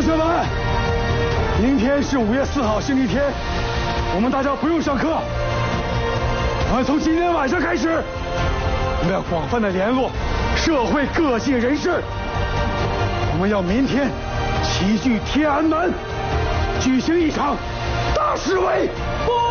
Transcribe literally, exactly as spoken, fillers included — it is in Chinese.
同学们，明天是五月四号星期天，我们大家不用上课。我们从今天晚上开始，我们要广泛的联络社会各界人士。我们要明天齐聚天安门，举行一场大示威。不